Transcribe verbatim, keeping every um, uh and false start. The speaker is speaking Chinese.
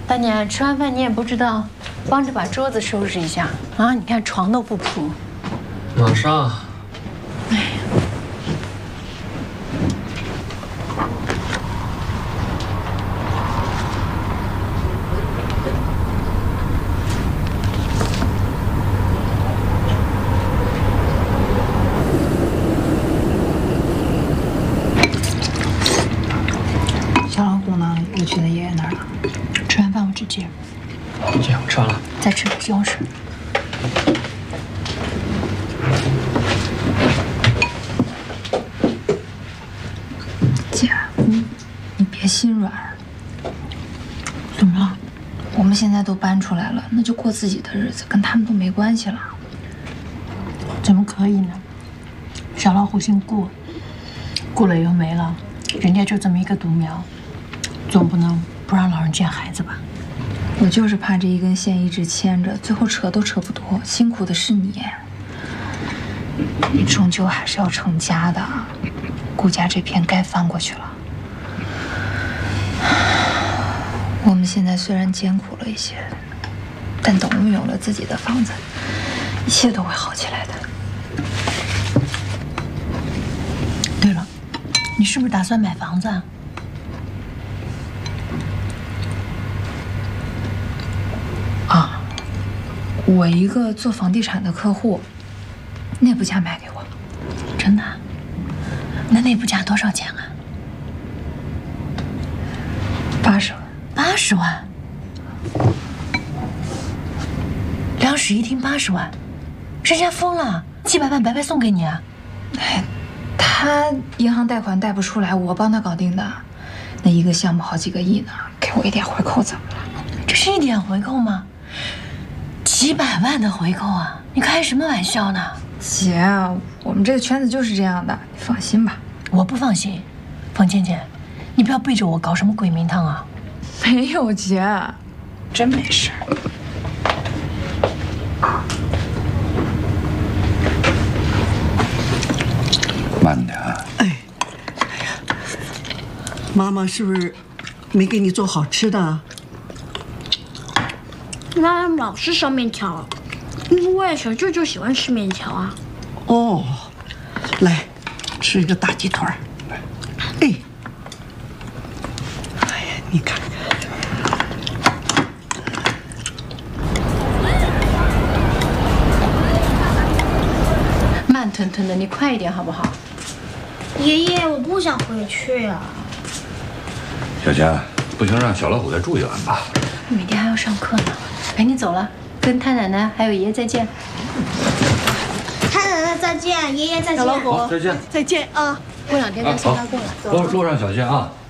大年吃完饭你也不知道，帮着把桌子收拾一下啊！你看床都不铺。 马上。哎呀。 小老公呢？又去他爷爷那儿了。吃完饭我直接。 姐，我吃完了。 再吃，西红柿。姐，嗯，你别心软。怎么了？我们现在都搬出来了，那就过自己的日子，跟他们都没关系了。怎么可以呢？小老虎姓顾，顾了又没了，人家就这么一个独苗。 总不能不让老人见孩子吧？我就是怕这一根线一直牵着，最后扯都扯不脱，辛苦的是你。你终究还是要成家的，顾家这片该翻过去了。我们现在虽然艰苦了一些，但等我们有了自己的房子，一切都会好起来的。对了，你是不是打算买房子啊？ 啊，我一个做房地产的客户，内部价卖给我，真的？那内部价多少钱啊？八十万。八十万？两室一厅八十万，人家疯了，几百万白白送给你啊！哎，他银行贷款贷不出来，我帮他搞定的。那一个项目好几个亿呢，给我一点回扣怎么了？这是一点回扣吗？ 几百万的回扣啊！你开什么玩笑呢？姐，我们这个圈子就是这样的，你放心吧。我不放心，冯倩倩，你不要背着我搞什么鬼名堂啊！没有姐，真没事。 慢点啊！ 哎，哎呀，妈妈是不是没给你做好吃的？ 妈妈老是烧面条，因为小舅舅喜欢吃面条啊。 哦，来，吃一个大鸡腿儿。哎，哎呀，你看， 慢吞吞的，你快一点好不好？ 爷爷，我不想回去啊。 小佳，不行，让小老虎再住一晚吧。 明天还要上课呢。 哎，你走了，跟太奶奶还有爷爷再见。 太奶奶再见，爷爷再见。 小老虎再见， 再见啊！ 过两天再送他过来。 路路上小心啊。